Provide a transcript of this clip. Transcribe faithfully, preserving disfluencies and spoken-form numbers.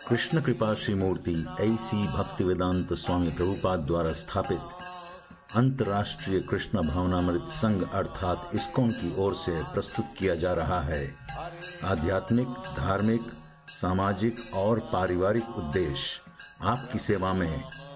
कृष्ण कृपा श्री मूर्ति ऐसी भक्तिवेदांत स्वामी प्रभुपाद द्वारा स्थापित अंतर्राष्ट्रीय कृष्ण भावनामृत संघ अर्थात इस्कॉन की ओर से प्रस्तुत किया जा रहा है आध्यात्मिक, धार्मिक, सामाजिक और पारिवारिक उद्देश्य आपकी सेवा में